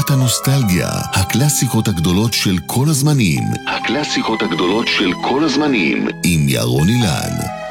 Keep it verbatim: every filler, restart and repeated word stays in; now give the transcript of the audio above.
פינת הנוסטלגיה, הקלאסיקות הגדולות של כל הזמנים. הקלאסיקות הגדולות של כל הזמנים, עם ירון אילן.